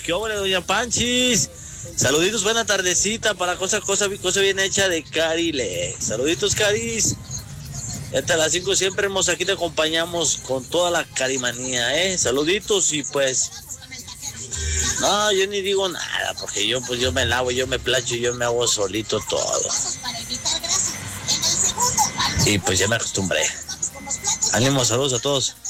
¿Qué óvole, doña Panchis? Saluditos, buena tardecita para cosa bien hecha de Carile. Saluditos, Caris. Hasta las 5 siempre, hermosa, aquí te acompañamos con toda la carimanía, Saluditos y pues... No, yo ni digo nada, porque yo me lavo, yo me plancho, yo me hago solito todo. Y pues ya me acostumbré. Ánimo, saludos a todos.